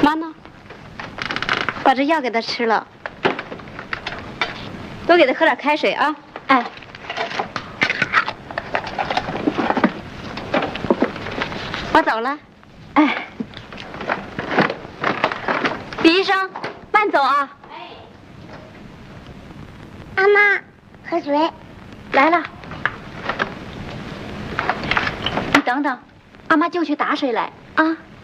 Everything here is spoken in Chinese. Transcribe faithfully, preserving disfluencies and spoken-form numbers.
妈呢？把这药给他吃了，多给他喝点开水啊！ 哎， 我走了。 哎，李医生，慢走啊！ 哎，阿妈，喝水。 来了。你等等，阿妈就去打水来啊。